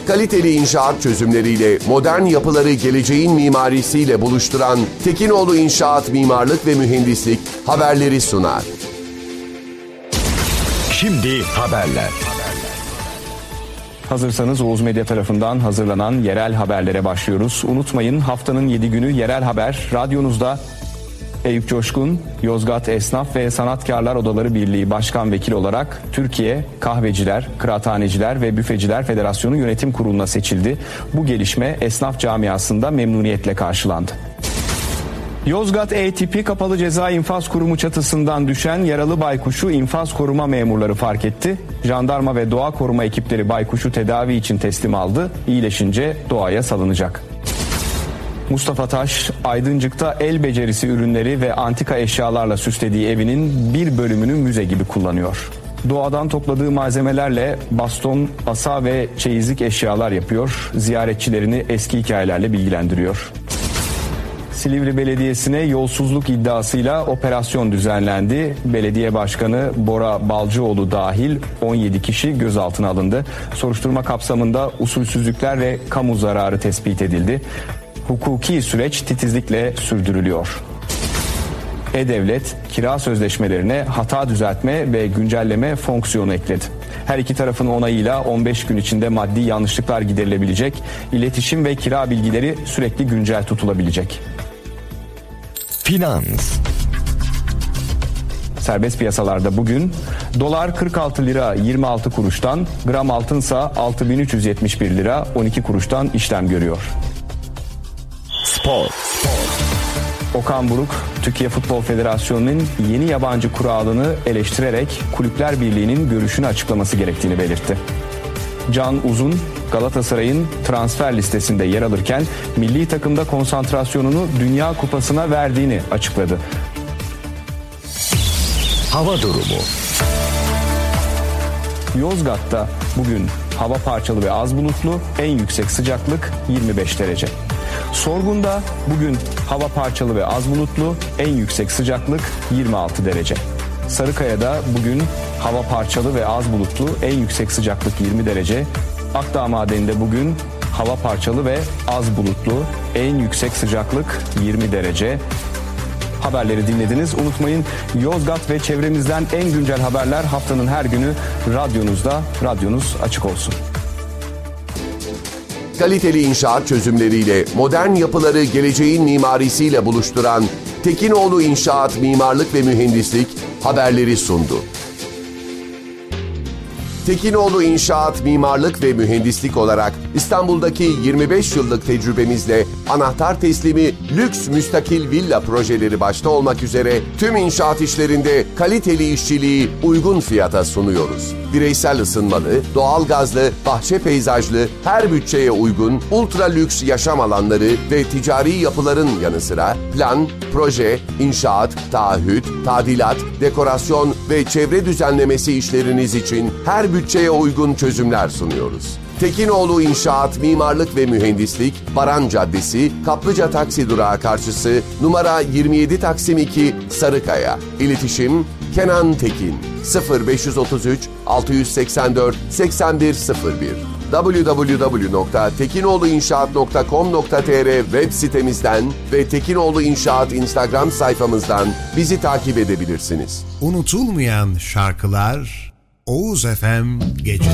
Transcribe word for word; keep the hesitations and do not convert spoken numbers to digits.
Kaliteli inşaat çözümleriyle modern yapıları geleceğin mimarisiyle buluşturan Tekinoğlu İnşaat Mimarlık ve Mühendislik haberleri sunar. Şimdi haberler. Hazırsanız Oğuz Medya tarafından hazırlanan yerel haberlere başlıyoruz. Unutmayın, haftanın yedi günü yerel haber radyonuzda. Eyüp Coşkun, Yozgat Esnaf ve Sanatkarlar Odaları Birliği Başkan Vekili olarak Türkiye Kahveciler, Kıraathaneciler ve Büfeciler Federasyonu Yönetim Kurulu'na seçildi. Bu gelişme esnaf camiasında memnuniyetle karşılandı. Yozgat E tipi Kapalı Ceza İnfaz Kurumu çatısından düşen yaralı baykuşu infaz koruma memurları fark etti. Jandarma ve doğa koruma ekipleri baykuşu tedavi için teslim aldı. İyileşince doğaya salınacak. Mustafa Taş, Aydıncık'ta el becerisi ürünleri ve antika eşyalarla süslediği evinin bir bölümünü müze gibi kullanıyor. Doğadan topladığı malzemelerle baston, asa ve çeyizlik eşyalar yapıyor. Ziyaretçilerini eski hikayelerle bilgilendiriyor. Silivri Belediyesi'ne yolsuzluk iddiasıyla operasyon düzenlendi. Belediye Başkanı Bora Balcıoğlu dahil on yedi kişi gözaltına alındı. Soruşturma kapsamında usulsüzlükler ve kamu zararı tespit edildi. Hukuki süreç titizlikle sürdürülüyor. E-Devlet, kira sözleşmelerine hata düzeltme ve güncelleme fonksiyonu ekledi. Her iki tarafın onayıyla on beş gün içinde maddi yanlışlıklar giderilebilecek, iletişim ve kira bilgileri sürekli güncel tutulabilecek. Finans. Serbest piyasalarda bugün dolar kırk altı lira yirmi altı kuruştan, gram altınsa altı bin üç yüz yetmiş bir lira on iki kuruştan işlem görüyor. Spor. Okan Buruk, Türkiye Futbol Federasyonu'nun yeni yabancı kuralını eleştirerek Kulüpler Birliği'nin görüşünü açıklaması gerektiğini belirtti. Can Uzun, Galatasaray'ın transfer listesinde yer alırken milli takımda konsantrasyonunu Dünya Kupası'na verdiğini açıkladı. Hava durumu. Yozgat'ta bugün hava parçalı ve az bulutlu, en yüksek sıcaklık yirmi beş derece. Sorgun'da bugün hava parçalı ve az bulutlu, en yüksek sıcaklık yirmi altı derece. Sarıkaya'da bugün hava parçalı ve az bulutlu, en yüksek sıcaklık yirmi derece. Akdağ Madeni'nde bugün hava parçalı ve az bulutlu, en yüksek sıcaklık yirmi derece. Haberleri dinlediniz. Unutmayın, Yozgat ve çevremizden en güncel haberler haftanın her günü radyonuzda. Radyonuz açık olsun. Kaliteli inşaat çözümleriyle modern yapıları geleceğin mimarisiyle buluşturan Tekinoğlu İnşaat Mimarlık ve Mühendislik haberleri sundu. Tekinoğlu İnşaat Mimarlık ve Mühendislik olarak İstanbul'daki yirmi beş yıllık tecrübemizle anahtar teslimi lüks müstakil villa projeleri başta olmak üzere tüm inşaat işlerinde kaliteli işçiliği uygun fiyata sunuyoruz. Bireysel ısınmalı, doğalgazlı, bahçe peyzajlı, her bütçeye uygun ultra lüks yaşam alanları ve ticari yapıların yanı sıra plan, proje, inşaat, taahhüt, tadilat, dekorasyon ve çevre düzenlemesi işleriniz için her bütçeye uygun çözümler sunuyoruz. Tekinoğlu İnşaat Mimarlık ve Mühendislik, Baran Caddesi, Kaplıca Taksi Durağı karşısı, numara yirmi yedi Taksim iki, Sarıkaya. İletişim Kenan Tekin sıfır beş otuz üç altı seksen dört seksen bir sıfır bir double-u double-u double-u nokta tekinoğluinşaat nokta com nokta tr web sitemizden ve Tekinoğlu İnşaat Instagram sayfamızdan bizi takip edebilirsiniz. Unutulmayan şarkılar Oğuz F M Gece.